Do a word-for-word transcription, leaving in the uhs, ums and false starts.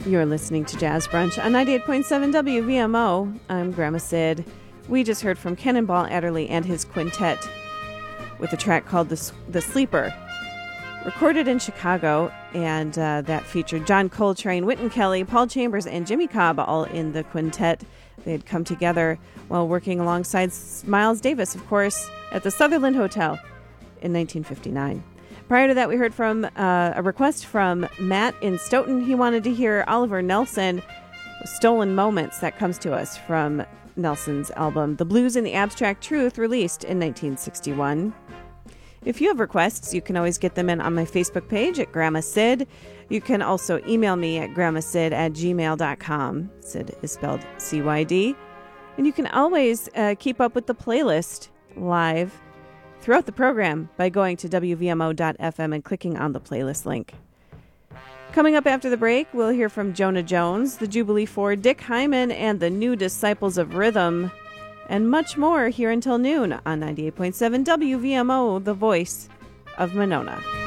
You're listening to Jazz Brunch on ninety-eight point seven W V M O. I'm Grandma Sid. We just heard from Cannonball Adderley and his quintet with a track called The, the Sleeper, recorded in Chicago, and uh, that featured John Coltrane, Wynton Kelly, Paul Chambers, and Jimmy Cobb, all in the quintet. They had come together while working alongside Miles Davis, of course, at the Sutherland Hotel in nineteen fifty-nine. Prior to that, we heard from uh, a request from Matt in Stoughton. He wanted to hear Oliver Nelson, Stolen Moments. That comes to us from Nelson's album The Blues and the Abstract Truth, released in nineteen sixty-one. If you have requests, you can always get them in on my Facebook page at Grandma Sid. You can also email me at grandmasid at gmail dot com. Sid is spelled C Y D. And you can always uh, keep up with the playlist live throughout the program by going to W V M O dot F M and clicking on the playlist link. Coming up after the break, we'll hear from Jonah Jones, the Jubilee Four, Dick Hyman, and the New Disciples of Rhythm, and much more here until noon on ninety-eight point seven W V M O, the voice of Monona.